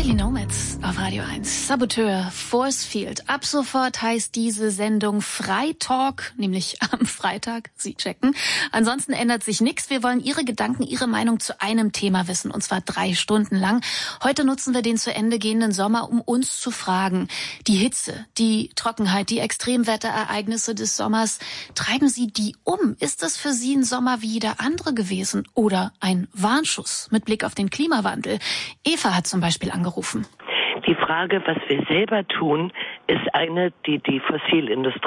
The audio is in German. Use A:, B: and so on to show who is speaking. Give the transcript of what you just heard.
A: Daily Nomads auf Radio 1. Saboteur, Force Field. Ab sofort heißt diese Sendung Freitalk, nämlich am Freitag. Sie checken. Ansonsten ändert sich nichts. Wir wollen Ihre Gedanken, Ihre Meinung zu einem Thema wissen, und zwar 3 Stunden lang. Heute nutzen wir den zu Ende gehenden Sommer, um uns zu fragen. Die Hitze, die Trockenheit, die Extremwetterereignisse des Sommers, treiben Sie die um? Ist das für Sie ein Sommer wie jeder andere gewesen oder ein Warnschuss mit Blick auf den Klimawandel? Eva hat zum Beispiel angerufen.
B: Die Frage, was wir selber tun, ist eine, die die Fossilindustrie